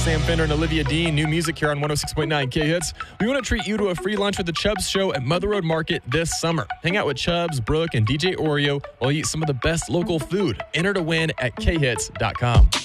Sam Fender and Olivia Dean. New music here on 106.9 K-Hits. We want to treat you to a free lunch with the Chubbs Show at Mother Road Market this summer. Hang out with Chubbs, Brooke, and DJ Oreo while you eat some of the best local food. Enter to win at khits.com.